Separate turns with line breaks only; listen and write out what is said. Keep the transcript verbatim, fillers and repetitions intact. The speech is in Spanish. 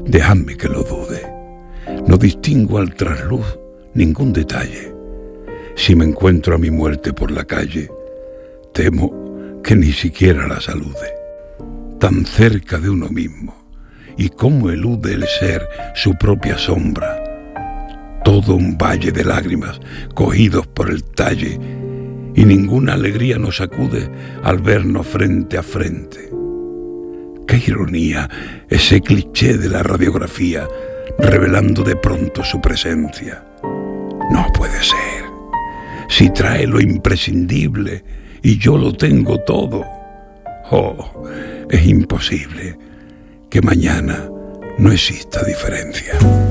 Dejadme que lo dude. No distingo al trasluz ningún detalle. Si me encuentro a mi muerte por la calle, temo que ni siquiera la salude. Tan cerca de uno mismo, y cómo elude el ser su propia sombra. Todo un valle de lágrimas cogidos por el talle, y ninguna alegría nos sacude al vernos frente a frente. Qué ironía ese cliché de la radiografía, revelando de pronto su presencia. No puede ser. Si trae lo imprescindible y yo lo tengo todo. Oh, es imposible que mañana no exista diferencia.